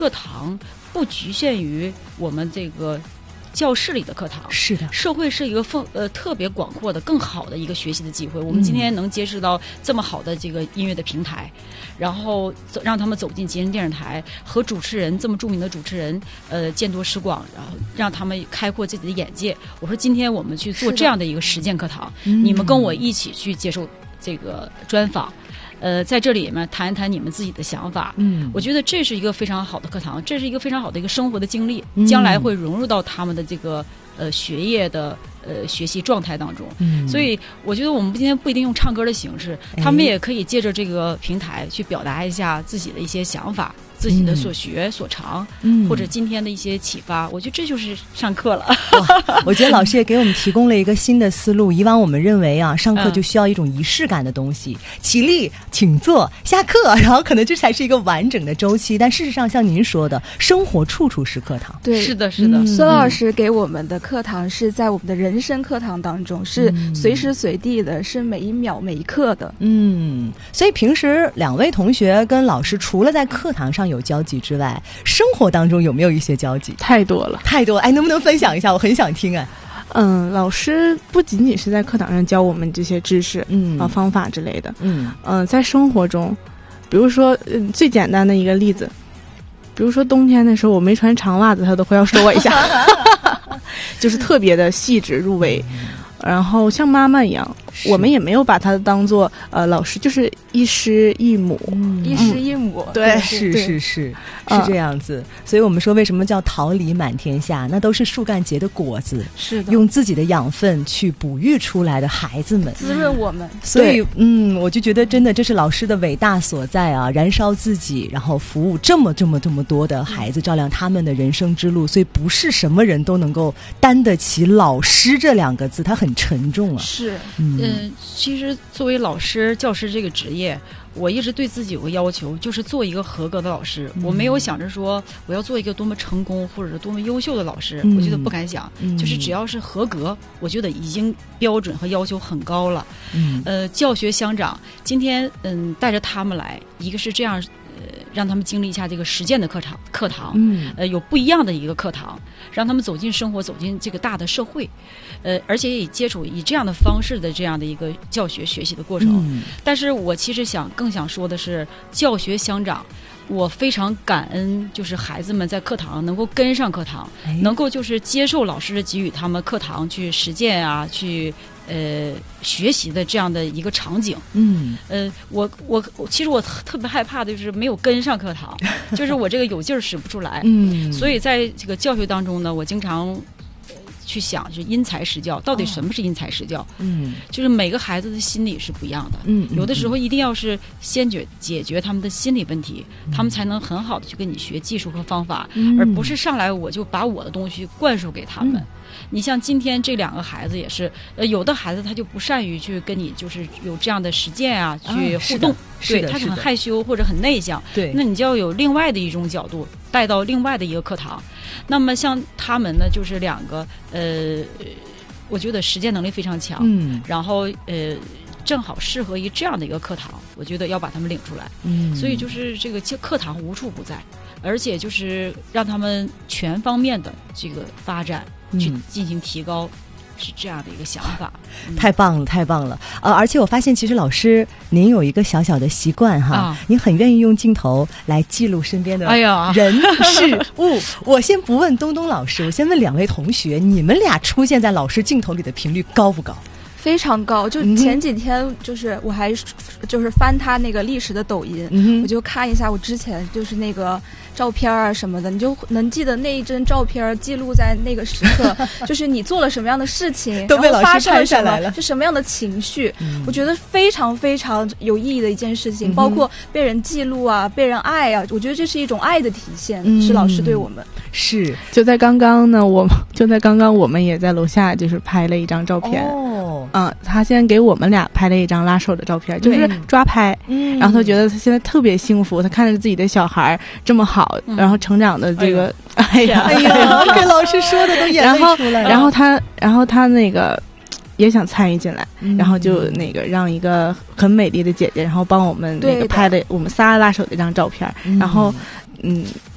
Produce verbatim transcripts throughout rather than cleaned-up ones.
课堂不局限于我们这个教室里的课堂， 是的， 社会是一个丰呃特别广阔的、更好的一个学习的机会。我们今天能接触到这么好的这个音乐的平台，然后让他们走进吉林电视台，和主持人这么著名的主持人呃见多识广，然后让他们开阔自己的眼界。我说今天我们去做这样的一个实践课堂，你们跟我一起去接受这个专访。呃，在这里面谈一谈你们自己的想法，嗯，我觉得这是一个非常好的课堂，这是一个非常好的一个生活的经历，嗯、将来会融入到他们的这个呃学业的呃学习状态当中。嗯，所以我觉得我们今天不一定用唱歌的形式，他们也可以借着这个平台去表达一下自己的一些想法。自己的所学所长、嗯、或者今天的一些启发，我觉得这就是上课了。 我觉得老师也给我们提供了一个新的思路。以往我们认为啊，上课就需要一种仪式感的东西，嗯、起立请坐下课，然后可能这才是一个完整的周期。但事实上像您说的，生活处处是课堂。 对， 是的是的、嗯、 孙老师给我们的课堂是在我们的人生课堂当中，是随时随地的，是每一秒每一刻的。 嗯，所以平时两位同学跟老师除了在课堂上有交集之外，生活当中有没有一些交集？ 太多了， 太多了！哎，能不能分享一下？我很想听啊。 嗯，老师不仅仅是在课堂上教我们这些知识，嗯啊方法之类的， 嗯嗯、呃，在生活中，比如说，嗯、呃，最简单的一个例子，比如说冬天的时候我没穿长袜子，他都会要说我一下，就是特别的细致入微。然后像妈妈一样，我们也没有把她当做呃老师，就是一师一母， 嗯、一师一母， 嗯、对， 是是是是这样子。所以我们说，为什么叫桃李满天下？那都是树干结的果子， 是的， 用自己的养分去哺育出来的孩子们， 滋润我们。 所以，嗯，我就觉得真的这是老师的伟大所在啊！燃烧自己，然后服务这么这么这么多的孩子，照亮他们的人生之路。所以，不是什么人都能够担得起老师这两个字，它很沉重啊。 是， 嗯、呃，其实作为老师、教师这个职业，我一直对自己有个要求，就是做一个合格的老师。嗯、我没有想着说我要做一个多么成功或者是多么优秀的老师，嗯、我觉得不敢想。嗯、就是只要是合格，我觉得已经标准和要求很高了。嗯，呃，教学相长，今天嗯带着他们来，一个是这样。呃，让他们经历一下这个实践的课堂，课堂，嗯，呃，有不一样的一个课堂，让他们走进生活，走进这个大的社会，呃，而且也接触以这样的方式的这样的一个教学学习的过程。嗯、但是我其实想更想说的是，教学相长。我非常感恩，就是孩子们在课堂能够跟上课堂，哎、能够就是接受老师给予他们课堂去实践啊，去呃学习的这样的一个场景。嗯，呃，我我其实我特别害怕的就是没有跟上课堂，就是我这个有劲儿使不出来。嗯，所以在这个教学当中呢，我经常。去想就是因材施教，到底什么是因材施教？嗯，就是每个孩子的心理是不一样的。嗯，有的时候一定要是先解解决他们的心理问题，嗯、他们才能很好的去跟你学技术和方法，嗯、而不是上来我就把我的东西灌输给他们。嗯、你像今天这两个孩子也是，呃，有的孩子他就不善于去跟你就是有这样的实践啊，去互动，对，他是很害羞或者很内向。对，那你就要有另外的一种角度带到另外的一个课堂。那么像他们呢，就是两个呃，我觉得实践能力非常强，嗯，然后呃，正好适合于这样的一个课堂，我觉得要把他们领出来，嗯，所以就是这个课堂无处不在，而且就是让他们全方面的这个发展去进行提高。嗯是这样的一个想法。 嗯、太棒了太棒了呃，而且我发现其实老师您有一个小小的习惯哈，啊、您很愿意用镜头来记录身边的人事物。我先不问东东老师，我先问两位同学，你们俩出现在老师镜头里的频率高不高？ 非常高，就前几天就是我还就是翻他那个历史的抖音，嗯、我就看一下我之前就是那个照片啊什么的，你就能记得那一帧照片记录在那个时刻，就是你做了什么样的事情， 都被老师拍下来了， 是什么样的情绪，嗯、我觉得非常非常有意义的一件事情，嗯、包括被人记录啊，被人爱啊，我觉得这是一种爱的体现，嗯、是老师对我们。 是， 就在刚刚呢，我们就在刚刚我们也在楼下就是拍了一张照片。哦。嗯，他先给我们俩拍了一张拉手的照片，就是抓拍，嗯，然后他觉得他现在特别幸福，他看着自己的小孩这么好，嗯、然后成长的这个，哎呀， 哎呀，给老师说的都眼泪出来了。 然后他，然后他那个也想参与进来，嗯、然后就那个让一个很美丽的姐姐，然后帮我们那个拍了我们仨拉手的一张照片，嗯、然后，嗯。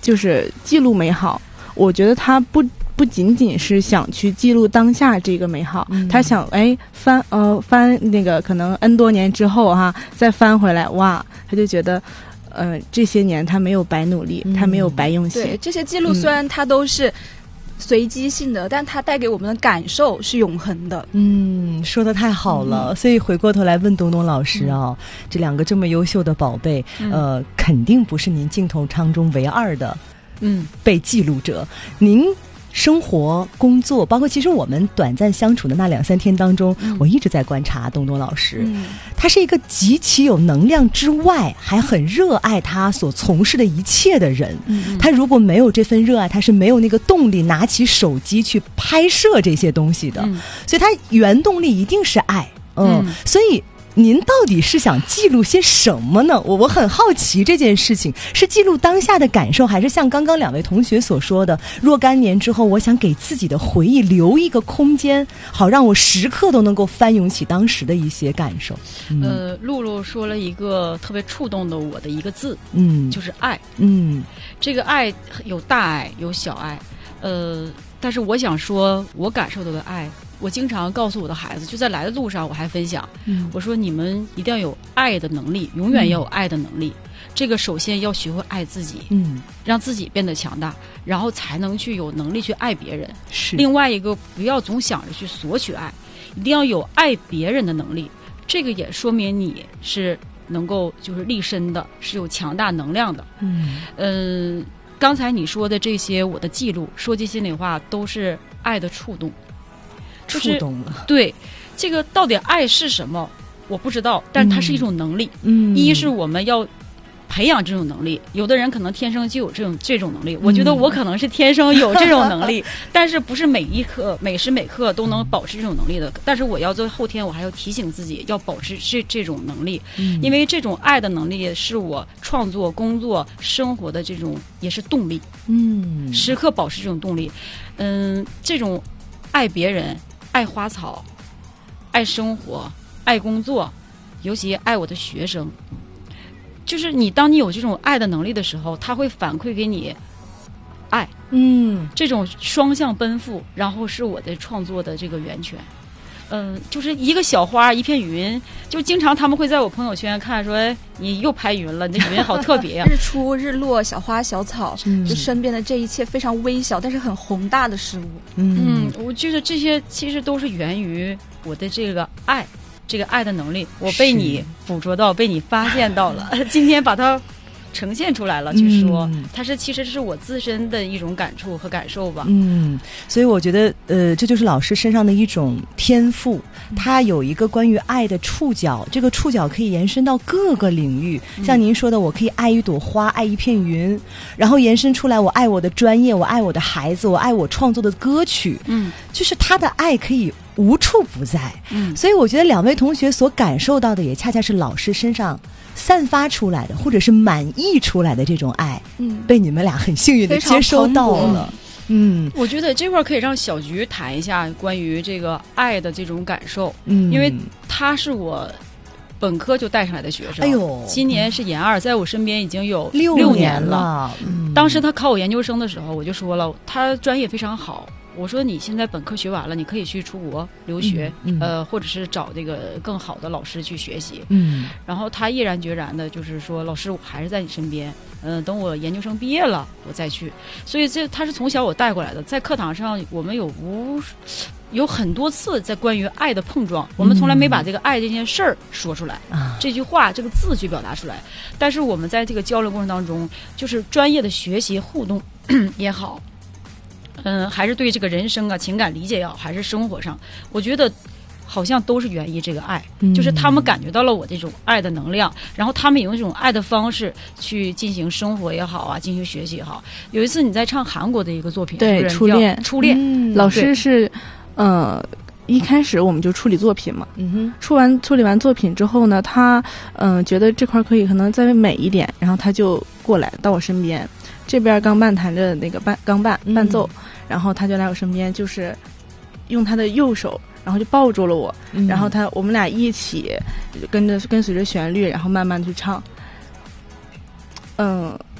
就是记录美好，我觉得他不不仅仅是想去记录当下这个美好，嗯、他想哎翻呃翻那个可能 N 多年之后哈，再翻回来哇，他就觉得呃这些年他没有白努力，嗯、他没有白用心。 对，这些记录虽然他都是随机性的，嗯、但它带给我们的感受是永恒的。 嗯，说得太好了。嗯、所以回过头来问东东老师啊，嗯、这两个这么优秀的宝贝，嗯、呃，肯定不是您镜头当中唯二的，嗯，被记录者。您生活、工作，包括其实我们短暂相处的那两三天当中，嗯、我一直在观察东东老师。嗯、他是一个极其有能量之外，还很热爱他所从事的一切的人。嗯、他如果没有这份热爱，他是没有那个动力拿起手机去拍摄这些东西的。嗯、所以他原动力一定是爱。嗯，嗯所以。您到底是想记录些什么呢？我我很好奇这件事情，是记录当下的感受，还是像刚刚两位同学所说的，若干年之后，我想给自己的回忆留一个空间，好让我时刻都能够翻涌起当时的一些感受。 嗯、呃，露露说了一个特别触动的我的一个字， 嗯， 就是爱。 嗯， 这个爱有大爱，有小爱，呃，但是我想说，我感受到的爱。我经常告诉我的孩子，就在来的路上我还分享，嗯、我说你们一定要有爱的能力，永远要有爱的能力。嗯、这个首先要学会爱自己，嗯，让自己变得强大，然后才能去有能力去爱别人。 是。 另外一个，不要总想着去索取爱，一定要有爱别人的能力。这个也说明你是能够就是立身的，是有强大能量的。嗯嗯、呃，刚才你说的这些，我的记录，说句心里话，都是爱的触动。 触动了， 对，这个到底爱是什么，我不知道，但是它是一种能力。嗯，一是我们要培养这种能力，有的人可能天生就有这种这种能力，嗯、我觉得我可能是天生有这种能力，但是不是每一刻每时每刻都能保持这种能力的。但是我要在后天，我还要提醒自己要保持这这种能力，嗯、因为这种爱的能力是我创作、工作、生活的这种也是动力。嗯，时刻保持这种动力，嗯，这种爱别人。爱花草，爱生活，爱工作，尤其爱我的学生。就是你，当你有这种爱的能力的时候，他会反馈给你爱。嗯，这种双向奔赴，然后是我的创作的这个源泉。嗯，就是一个小花一片云，就经常他们会在我朋友圈看说，哎，你又拍云了，你的云好特别啊。 日出日落，小花小草，嗯、就身边的这一切非常微小但是很宏大的事物。 嗯，嗯我觉得这些其实都是源于我的这个爱，这个爱的能力，我被你捕捉到，被你发现到了，今天把它呈现出来了，去说、嗯、它是其实是我自身的一种感触和感受吧。 嗯，所以我觉得呃，这就是老师身上的一种天赋，他有一个关于爱的触角，这个触角可以延伸到各个领域。嗯、像您说的，我可以爱一朵花，爱一片云，然后延伸出来，我爱我的专业，我爱我的孩子，我爱我创作的歌曲。嗯，就是他的爱可以无处不在。嗯，所以我觉得两位同学所感受到的，也恰恰是老师身上散发出来的，或者是满溢出来的这种爱，嗯，被你们俩很幸运的接收到了。嗯， 我觉得这块可以让小菊谈一下关于这个爱的这种感受。嗯，因为他是我本科就带上来的学生，哎呦，今年是研二，在我身边已经有六年了。嗯，当时他考我研究生的时候，我就说了，他专业非常好。我说你现在本科学完了，你可以去出国留学，嗯嗯、呃，或者是找这个更好的老师去学习。嗯，然后他毅然决然的，就是说，老师，我还是在你身边。嗯、呃，等我研究生毕业了，我再去。所以这他是从小我带过来的，在课堂上我们有无有很多次在关于爱的碰撞，我们从来没把这个爱这件事儿说出来，嗯、这句话这个字去表达出来。但是我们在这个交流过程当中，就是专业的学习互动也好。嗯，还是对这个人生啊、情感理解也好，还是生活上，我觉得好像都是源于这个爱，嗯、就是他们感觉到了我这种爱的能量，然后他们用这种爱的方式去进行生活也好啊，进行学习也好。有一次你在唱韩国的一个作品， 对，初恋， 初恋， 嗯、老师是，呃。一开始我们就处理作品嘛，嗯哼，处完处理完作品之后呢，他嗯、呃、觉得这块可以可能再美一点，然后他就过来到我身边，这边钢伴弹着那个伴钢伴伴奏，嗯、然后他就来我身边，就是用他的右手，然后就抱住了我，嗯、然后他我们俩一起跟着跟随着旋律，然后慢慢去唱，嗯。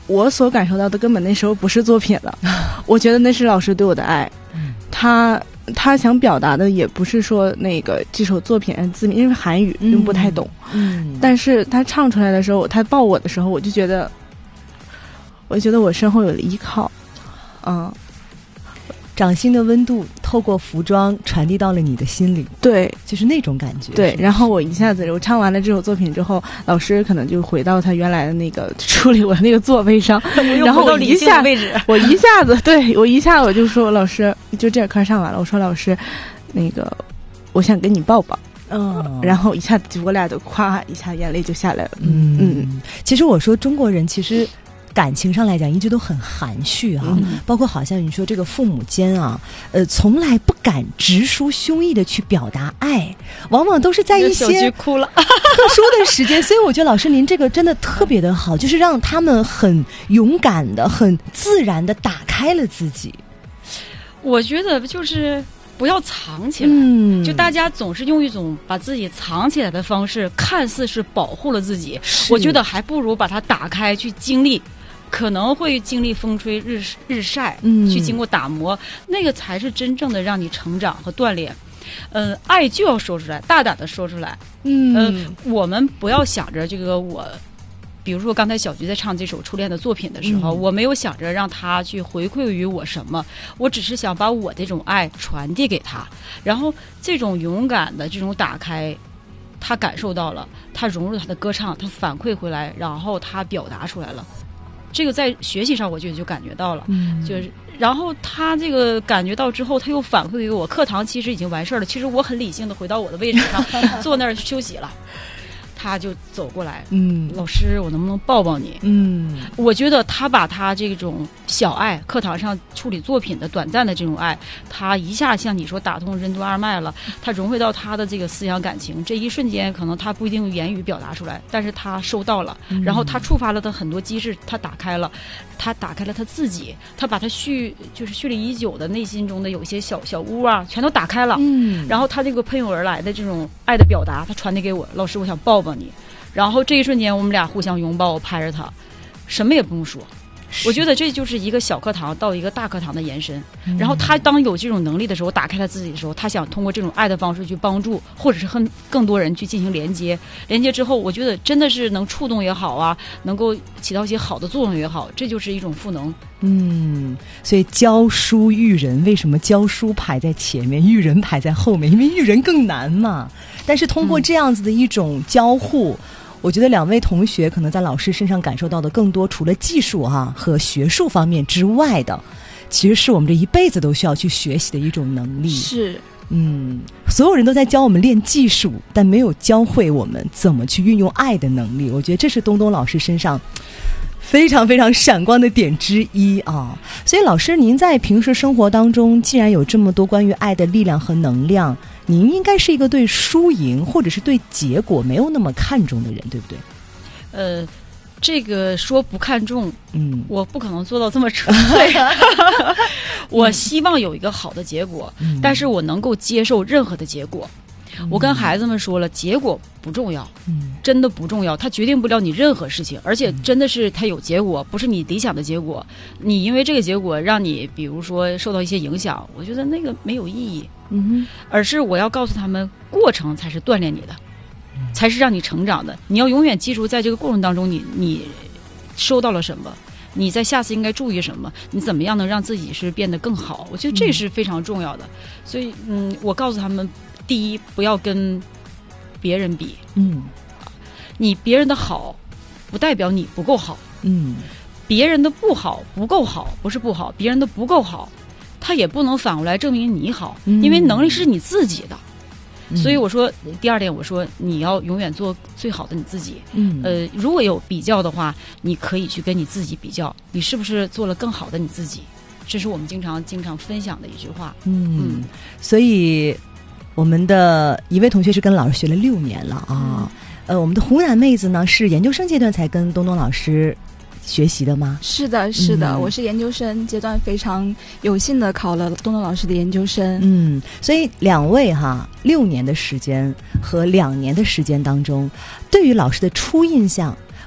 我所感受到的根本那时候不是作品了，我觉得那是老师对我的爱。他他想表达的也不是说那个这首作品字面，因为韩语并不太懂，嗯，但是他唱出来的时候，他抱我的时候，我就觉得，我觉得我身后有了依靠，嗯。 掌心的温度透过服装传递到了你的心里， 对， 就是那种感觉。 对，然后我一下子我唱完了这首作品之后，老师可能就回到他原来的那个处理我那个座位上，然后我一下位置， 我一下子对我一下我就说老师，就这课上完了，我说老师，那个我想跟你抱抱。嗯，然后一下子我俩都夸一下眼泪就下来了。嗯嗯， 其实我说中国人其实感情上来讲一直都很含蓄哈、啊嗯，包括好像你说这个父母间啊，呃，从来不敢直抒胸臆的去表达爱，往往都是在一些哭了特殊的时间。所以我觉得老师您这个真的特别的好，就是让他们很勇敢的、很自然的打开了自己。 我觉得就是不要藏起来、嗯、就大家总是用一种把自己藏起来的方式，看似是保护了自己，我觉得还不如把它打开去经历，可能会经历风吹日日晒、嗯、去经过打磨，那个才是真正的让你成长和锻炼。嗯、呃，爱就要说出来，大胆的说出来。嗯、呃，我们不要想着这个我，比如说刚才小菊在唱这首初恋的作品的时候、嗯、我没有想着让他去回馈于我什么，我只是想把我这种爱传递给他，然后这种勇敢的这种打开，他感受到了，他融入他的歌唱，他反馈回来，然后他表达出来了。这个在学习上我觉得就感觉到了、嗯、就是然后他这个感觉到之后，他又反馈给我，课堂其实已经完事儿了，其实我很理性的回到我的位置上坐那儿休息了，他就走过来，嗯，老师我能不能抱抱你？嗯，我觉得他把他这种小爱，课堂上处理作品的短暂的这种爱，他一下像你说打通任督二脉了，他融汇到他的这个思想感情，这一瞬间可能他不一定用言语表达出来，但是他收到了，然后他触发了他很多机制，他打开了，他打开了他自己，他把他蓄就是蓄力已久的内心中的有一些小小屋啊，全都打开了，嗯，然后他这个喷涌而来的这种爱的表达，他传递给我，老师我想抱抱你，然后这一瞬间我们俩互相拥抱，我拍着他，什么也不用说。我觉得这就是一个小课堂到一个大课堂的延伸、嗯、然后他当有这种能力的时候，打开他自己的时候，他想通过这种爱的方式去帮助或者是和更多人去进行连接，连接之后我觉得真的是能触动也好啊，能够起到一些好的作用也好，这就是一种赋能。 嗯，所以教书育人，为什么教书排在前面，育人排在后面？因为育人更难嘛。但是通过这样子的一种交互、嗯，我觉得两位同学可能在老师身上感受到的更多，除了技术哈、啊、和学术方面之外的，其实是我们这一辈子都需要去学习的一种能力。 是， 嗯，所有人都在教我们练技术，但没有教会我们怎么去运用爱的能力。我觉得这是东东老师身上非常非常闪光的点之一啊！所以老师，您在平时生活当中，既然有这么多关于爱的力量和能量，您应该是一个对输赢或者是对结果没有那么看重的人，对不对？ 呃，这个说不看重，嗯，我不可能做到这么纯粹。我希望有一个好的结果、嗯，但是我能够接受任何的结果。我跟孩子们说了，结果不重要，嗯，真的不重要，它决定不了你任何事情，而且真的是它有结果，不是你理想的结果，你因为这个结果让你比如说受到一些影响，我觉得那个没有意义，嗯哼，而是我要告诉他们，过程才是锻炼你的，才是让你成长的，你要永远记住，在这个过程当中你你收到了什么，你在下次应该注意什么，你怎么样能让自己是变得更好，我觉得这是非常重要的。所以嗯，我告诉他们，第一，不要跟别人比，嗯，你别人的好不代表你不够好，嗯，别人的不好不够好不是不好，别人的不够好他也不能反过来证明你好，因为能力是你自己的、嗯、所以我说第二点，我说你要永远做最好的你自己，嗯，呃，如果有比较的话，你可以去跟你自己比较，你是不是做了更好的你自己，这是我们经常经常分享的一句话。 嗯, 嗯所以我们的一位同学是跟老师学了六年了啊、嗯，呃，我们的湖南妹子呢是研究生阶段才跟东东老师学习的吗？ 是的，是的、嗯，我是研究生阶段非常有幸的考了东东老师的研究生。 嗯，所以两位哈六年的时间和两年的时间当中，对于老师的初印象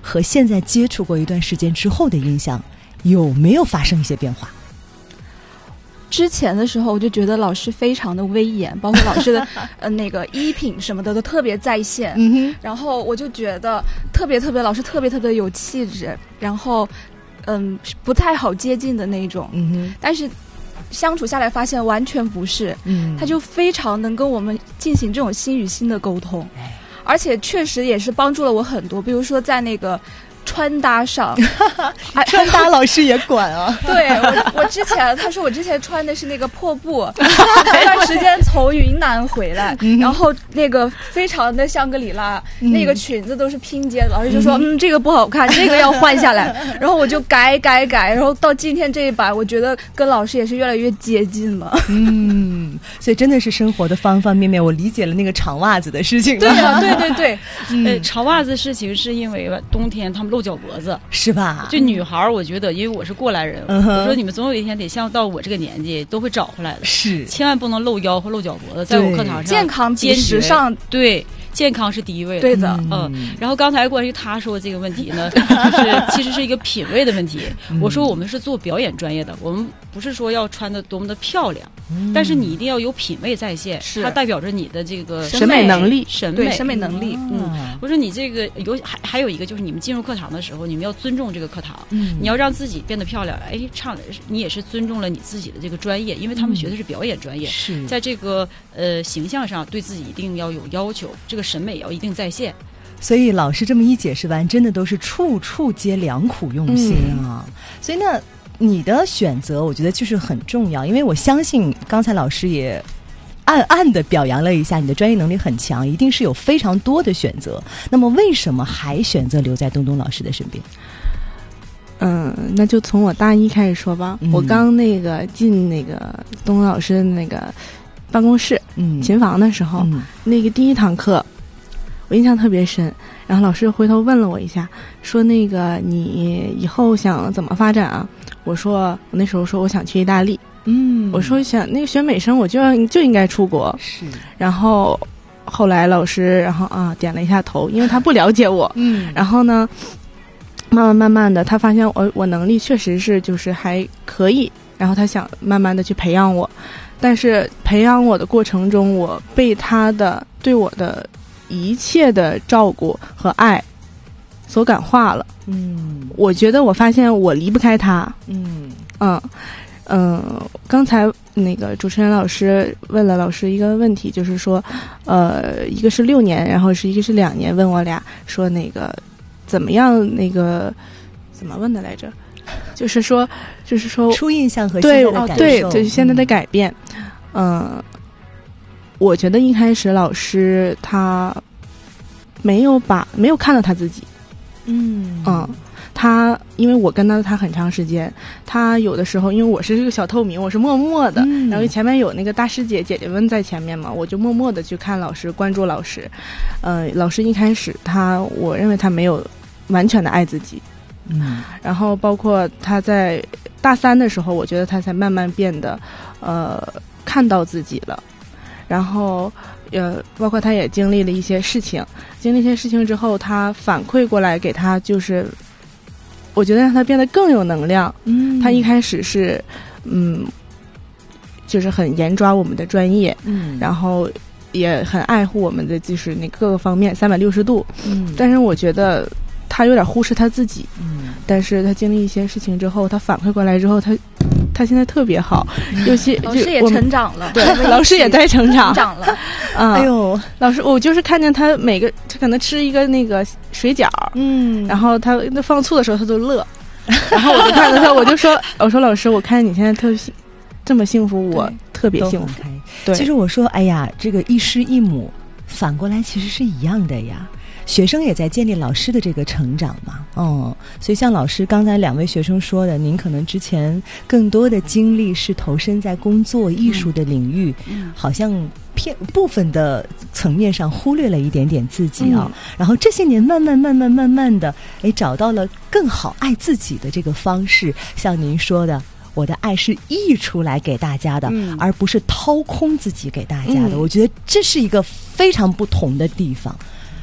和现在接触过一段时间之后的印象有没有发生一些变化？ 之前的时候我就觉得老师非常的威严，包括老师的呃那个衣品什么的都特别在线、嗯、然后我就觉得特别特别老师特别特别有气质，然后嗯不太好接近的那种、嗯、但是相处下来发现完全不是、嗯、他就非常能跟我们进行这种心与心的沟通，而且确实也是帮助了我很多，比如说在那个穿搭上穿搭老师也管啊对，我我之前他说我之前穿的是那个破布那段时间从云南回来、嗯、然后那个非常的香格里拉、嗯、那个裙子都是拼接的，老师就说 嗯, 嗯这个不好看，这个要换下来然后我就改改改，然后到今天这一版我觉得跟老师也是越来越接近了。 嗯，所以真的是生活的方方面面，我理解了那个长袜子的事情。 对啊，对对对、 嗯、呃，长袜子事情是因为冬天他们露脚脖子是吧？ 就女孩我觉得因为我是过来人、嗯、我说你们总有一天得像到我这个年纪都会找回来的， 是千万不能露腰和露脚脖子，在我课堂上健康比时尚， 对健康是第一位的， 对的， 嗯。然后刚才关于他说这个问题呢，就是其实是一个品味的问题。嗯、我说我们是做表演专业的，我们不是说要穿的多么的漂亮，嗯、但是你一定要有品味在线， 是它代表着你的这个审美能力， 审美对审美能力。 嗯，我说你这个有还还有一个就是你们进入课堂的时候，你们要尊重这个课堂，嗯，你要让自己变得漂亮。哎，唱你也是尊重了你自己的这个专业，因为他们学的是表演专业， 是、嗯、 在这个呃形象上对自己一定要有要求，这个审美要一定在线。 所以老师这么一解释完，真的都是处处皆良苦用心啊、嗯、所以呢你的选择我觉得就是很重要，因为我相信刚才老师也暗暗地表扬了一下你的专业能力很强，一定是有非常多的选择，那么为什么还选择留在东东老师的身边？ 嗯，那就从我大一开始说吧、嗯、我刚那个进那个东东老师的那个办公室、嗯、琴房的时候、嗯、那个第一堂课我印象特别深，然后老师回头问了我一下，说那个你以后想怎么发展啊？我说我那时候说我想去意大利，嗯，我说想那个学美声我就要就应该出国， 是， 然后后来老师然后啊点了一下头，因为他不了解我，嗯，然后呢慢慢慢慢的他发现我我能力确实是就是还可以，然后他想慢慢的去培养我，但是培养我的过程中我被他的对我的一切的照顾和爱所感化了，嗯，我觉得我发现我离不开他，嗯嗯嗯，刚才那个主持人老师问了老师一个问题，就是说呃一个是六年，然后是一个是两年，问我俩说那个怎么样，那个怎么问的来着，就是说就是说初印象和现在的感受， 对对，就是现在的改变，嗯、呃我觉得一开始老师他没有把没有看到他自己，嗯嗯，他因为我跟到他很长时间，他有的时候因为我是这个小透明，我是默默的、嗯、然后前面有那个大师姐姐姐们在前面嘛，我就默默的去看老师，关注老师。呃老师一开始他我认为他没有完全的爱自己，嗯，然后包括他在大三的时候，我觉得他才慢慢变得呃看到自己了。然后呃包括他也经历了一些事情，经历一些事情之后，他反馈过来给他，就是我觉得让他变得更有能量。嗯，他一开始是嗯就是很严抓我们的专业，嗯，然后也很爱护我们的就是那各个方面三百六十度，嗯，但是我觉得他有点忽视他自己，嗯，但是他经历一些事情之后，他反馈过来之后，他他现在特别好，尤其老师也成长了， 对，老师也在成长， 成长了， 啊，哎呦，老师，我就是看见他每个，他可能吃一个那个水饺，嗯，然后他那放醋的时候他就乐，然后我就看着他，我就说，我说老师，我看你现在特这么幸福，我特别幸福。 对，其实我说，哎呀，这个一师一母，反过来其实是一样的呀。学生也在建立老师的这个成长嘛，哦，所以像老师刚才两位学生说的，您可能之前更多的精力是投身在工作艺术的领域，嗯，好像片部分的层面上忽略了一点点自己啊，嗯，然后这些年慢慢慢慢慢慢的，哎，找到了更好爱自己的这个方式，像您说的。我的爱是溢出来给大家的，嗯，而不是掏空自己给大家的，嗯，我觉得这是一个非常不同的地方。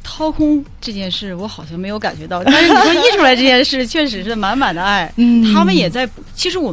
掏空这件事我好像没有感觉到，但是你说溢出来这件事确实是满满的爱。嗯，他们也在，其实我